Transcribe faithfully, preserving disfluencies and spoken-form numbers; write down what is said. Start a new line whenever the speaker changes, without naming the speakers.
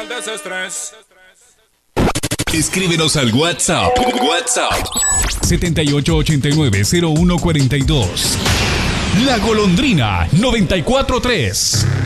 desestrés.
Escríbenos al WhatsApp. WhatsApp.
setenta y ocho ochenta y nueve cero uno cuarenta y dos. La Golondrina noventa y cuatro tres.